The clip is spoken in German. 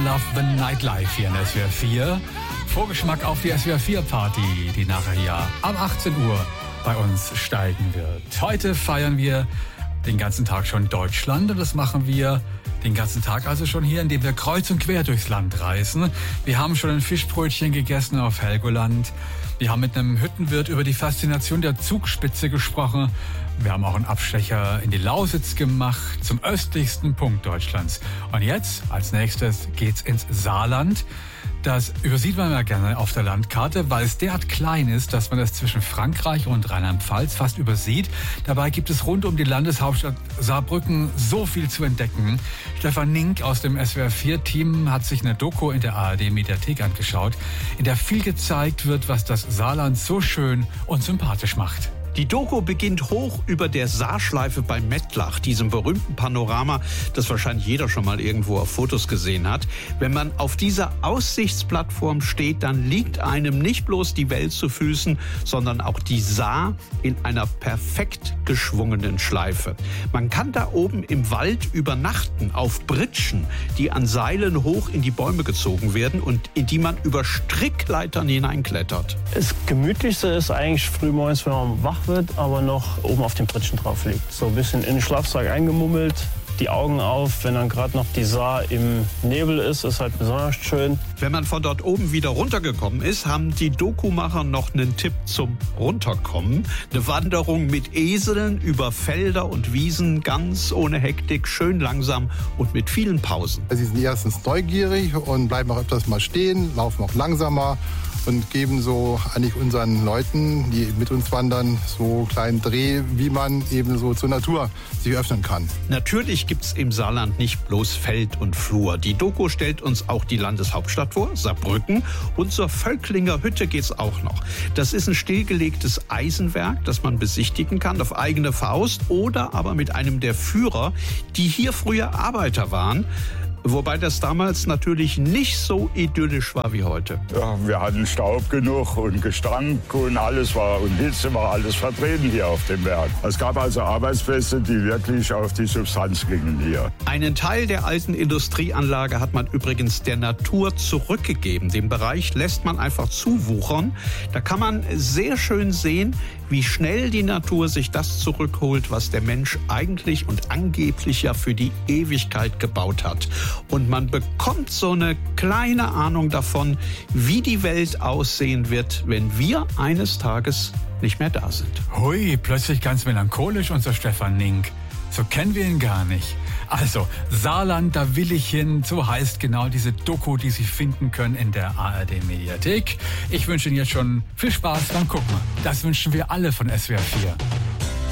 Love the Nightlife hier in SWR 4. Vorgeschmack auf die SWR 4 Party, die nachher hier ab 18 Uhr bei uns steigen wird. Heute feiern wir den ganzen Tag schon Deutschland und das machen wir den ganzen Tag also schon hier, indem wir kreuz und quer durchs Land reisen. Wir haben schon ein Fischbrötchen gegessen auf Helgoland. Wir haben mit einem Hüttenwirt über die Faszination der Zugspitze gesprochen. Wir haben auch einen Abstecher in die Lausitz gemacht, zum östlichsten Punkt Deutschlands. Und jetzt, als nächstes, geht's ins Saarland. Das übersieht man ja gerne auf der Landkarte, weil es derart klein ist, dass man es zwischen Frankreich und Rheinland-Pfalz fast übersieht. Dabei gibt es rund um die Landeshauptstadt Saarbrücken so viel zu entdecken. Stefan Nink aus dem SWR4-Team hat sich eine Doku in der ARD-Mediathek angeschaut, in der viel gezeigt wird, was das Saarland so schön und sympathisch macht. Die Doku beginnt hoch über der Saarschleife bei Mettlach, diesem berühmten Panorama, das wahrscheinlich jeder schon mal irgendwo auf Fotos gesehen hat. Wenn man auf dieser Aussichtsplattform steht, dann liegt einem nicht bloß die Welt zu Füßen, sondern auch die Saar in einer perfekt geschwungenen Schleife. Man kann da oben im Wald übernachten auf Pritschen, die an Seilen hoch in die Bäume gezogen werden und in die man über Strickleitern hineinklettert. Das Gemütlichste ist eigentlich frühmorgens, wenn man wach wird, aber noch oben auf den Pritschen drauf liegt. So ein bisschen in den Schlafsack eingemummelt, die Augen auf. Wenn dann gerade noch die Saar im Nebel ist halt besonders schön. Wenn man von dort oben wieder runtergekommen ist, haben die Dokumacher noch einen Tipp zum Runterkommen. Eine Wanderung mit Eseln über Felder und Wiesen, ganz ohne Hektik, schön langsam und mit vielen Pausen. Sie sind erstens neugierig und bleiben auch öfters mal stehen, laufen auch langsamer und geben so eigentlich unseren Leuten, die mit uns wandern, so einen kleinen Dreh, wie man eben so zur Natur sich öffnen kann. Natürlich gibt's im Saarland nicht bloß Feld und Flur. Die Doku stellt uns auch die Landeshauptstadt vor, Saarbrücken. Und zur Völklinger Hütte geht's auch noch. Das ist ein stillgelegtes Eisenwerk, das man besichtigen kann auf eigene Faust oder aber mit einem der Führer, die hier früher Arbeiter waren. Wobei das damals natürlich nicht so idyllisch war wie heute. Ja, wir hatten Staub genug und Gestank und alles war und Hitze war alles vertreten hier auf dem Werk. Es gab also Arbeitsplätze, die wirklich auf die Substanz gingen hier. Einen Teil der alten Industrieanlage hat man übrigens der Natur zurückgegeben. Den Bereich lässt man einfach zuwuchern. Da kann man sehr schön sehen, wie schnell die Natur sich das zurückholt, was der Mensch eigentlich und angeblich ja für die Ewigkeit gebaut hat. Und man bekommt so eine kleine Ahnung davon, wie die Welt aussehen wird, wenn wir eines Tages nicht mehr da sind. Hui, plötzlich ganz melancholisch, unser Stefan Nink. So kennen wir ihn gar nicht. Also, Saarland, da will ich hin. So heißt genau diese Doku, die Sie finden können in der ARD-Mediathek. Ich wünsche Ihnen jetzt schon viel Spaß beim Gucken. Das wünschen wir alle von SWR 4.